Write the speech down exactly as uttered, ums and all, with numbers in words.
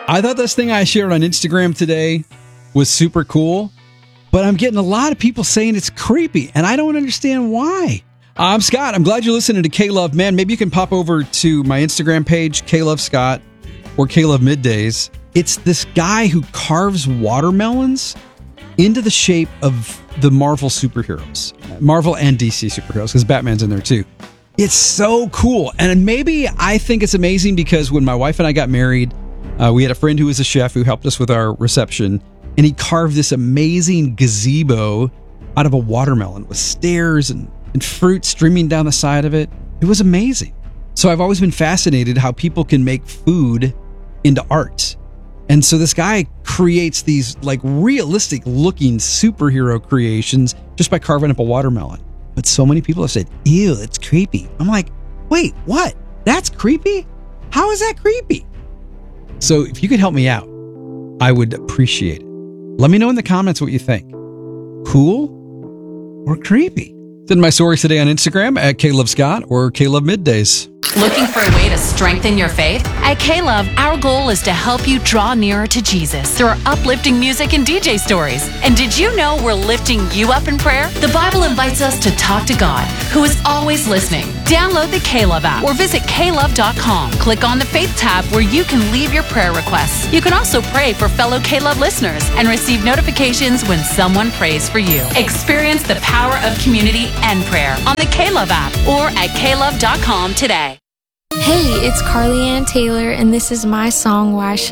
I thought this thing I shared on Instagram today was super cool, but I'm getting a lot of people saying it's creepy, and I don't understand why. I'm Scott. I'm glad you're listening to K-Love. Man, maybe you can pop over to my Instagram page, K-Love Scott, or K-Love Middays. It's this guy who carves watermelons into the shape of the Marvel superheroes. Marvel and D C superheroes, because Batman's in there too. It's so cool. And maybe I think it's amazing because when my wife and I got married, uh, we had a friend who was a chef who helped us with our reception, and he carved this amazing gazebo out of a watermelon with stairs and, and fruit streaming down the side of it. It was amazing. So I've always been fascinated how people can make food into art. And so this guy creates these like realistic looking superhero creations just by carving up a watermelon. But so many people have said, ew, it's creepy. I'm like, wait, what? That's creepy? How is that creepy? So if you could help me out, I would appreciate it. Let me know in the comments what you think. Cool or creepy? Send my stories today on Instagram at K-Love Scott or K-Love Middays. Looking for a way to strengthen your faith? At K-Love, our goal is to help you draw nearer to Jesus through our uplifting music and D J stories. And did you know we're lifting you up in prayer? The Bible invites us to talk to God, who is always listening. Download the K-Love app or visit K love dot com. Click on the Faith tab where you can leave your prayer requests. You can also pray for fellow K-Love listeners and receive notifications when someone prays for you. Experience the power of community and prayer on the K-Love app or at K love dot com today. Hey, it's Carly Ann Taylor, and this is my song, Why Should